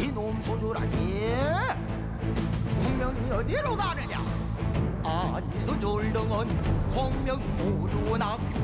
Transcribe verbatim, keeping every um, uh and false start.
이놈 소주라니 공명이 어디로 가느냐? 아니 소졸령은 공명 모두 납니다.